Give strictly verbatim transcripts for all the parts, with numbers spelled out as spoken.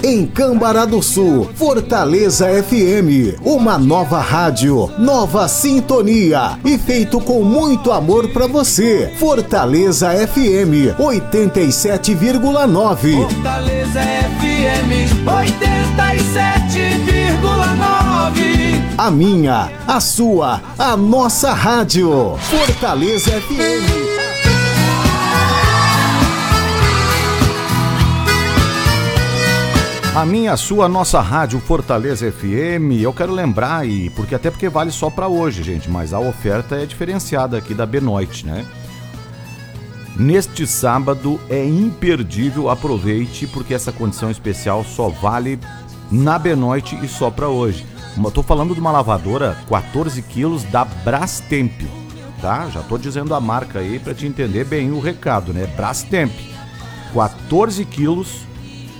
Em Cambará do Sul, Fortaleza F M, uma nova rádio, nova sintonia e feito com muito amor pra você. Fortaleza F M oitenta e sete vírgula nove. Fortaleza F M oitenta e sete vírgula nove. A minha, a sua, a nossa rádio. Fortaleza F M. A minha, a sua, a nossa rádio Fortaleza F M. Eu quero lembrar, e porque até porque vale só para hoje, gente, mas a oferta é diferenciada aqui da Benoit, né? Neste sábado é imperdível, aproveite, porque essa condição especial só vale na Benoit e só para hoje. Eu tô falando de uma lavadora quatorze quilos da Brastemp, tá? Já tô dizendo a marca aí para te entender bem o recado, né? Brastemp, quatorze quilos.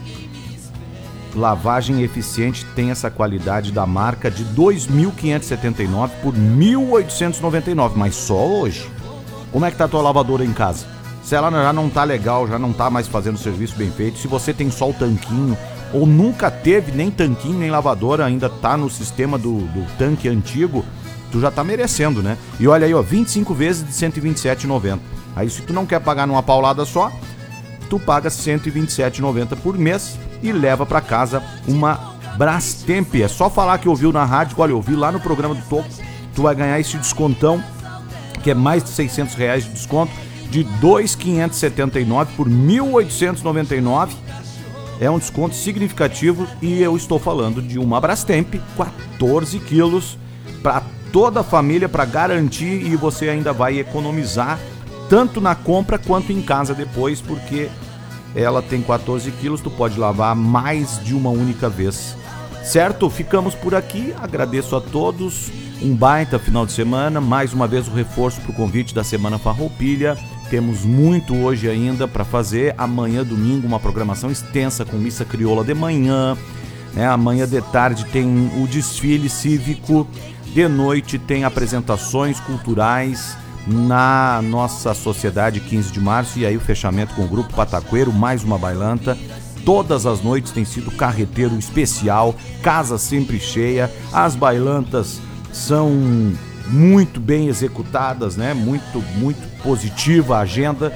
Lavagem eficiente, tem essa qualidade da marca, de dois mil quinhentos e setenta e nove por mil oitocentos e noventa e nove, mas só hoje. Como é que tá a tua lavadora em casa? Se ela já não tá legal, já não tá mais fazendo o serviço bem feito, se você tem só o tanquinho, ou nunca teve nem tanquinho nem lavadora, ainda tá no sistema do, do tanque antigo, tu já tá merecendo, né? E olha aí, ó, vinte e cinco vezes de cento e vinte e sete reais e noventa centavos. Aí se tu não quer pagar numa paulada só, tu paga cento e vinte e sete reais e noventa centavos por mês e leva pra casa uma Brastemp. É só falar que ouviu na rádio, olha, eu ouvi lá no programa do Toco, tu vai ganhar esse descontão, que é mais de seiscentos reais de desconto, de dois mil quinhentos e setenta e nove por mil oitocentos e noventa e nove. É um desconto significativo e eu estou falando de uma Brastemp, quatorze quilos, para toda a família, para garantir, e você ainda vai economizar tanto na compra quanto em casa depois, porque ela tem quatorze quilos, tu pode lavar mais de uma única vez. Certo? Ficamos por aqui, agradeço a todos, um baita final de semana, mais uma vez o reforço para o convite da Semana Farroupilha. Temos muito hoje ainda para fazer, amanhã domingo uma programação extensa com missa crioula de manhã, né? Amanhã de tarde tem o desfile cívico, de noite tem apresentações culturais na nossa Sociedade quinze de março, e aí o fechamento com o Grupo Pataqueiro, mais uma bailanta. Todas as noites tem sido carreteiro especial, casa sempre cheia, as bailantas são muito bem executadas, né? Muito, muito positiva a agenda,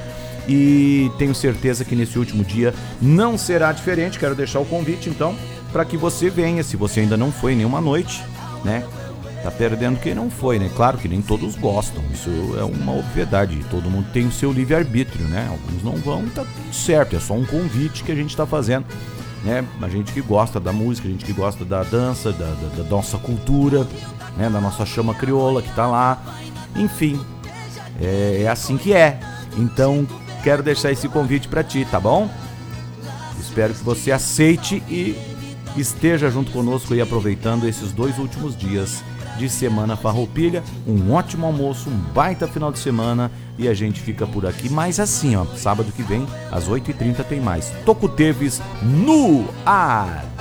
e tenho certeza que nesse último dia não será diferente. Quero deixar o convite então para que você venha, se você ainda não foi em nenhuma noite, né? Tá perdendo quem não foi, né? Claro que nem todos gostam, isso é uma obviedade, todo mundo tem o seu livre-arbítrio, né? Alguns não vão, tá tudo certo, é só um convite que a gente tá fazendo, né? A gente que gosta da música, a gente que gosta da dança, da, da, da nossa cultura, né? Da nossa chama crioula que tá lá, enfim, é, é assim que é. Então, quero deixar esse convite pra ti, tá bom? Espero que você aceite e esteja junto conosco aí, aproveitando esses dois últimos dias de Semana Farroupilha. Um ótimo almoço, um baita final de semana, e a gente fica por aqui. Mas assim, ó, sábado que vem, às oito e trinta tem mais Toco Teves no ar.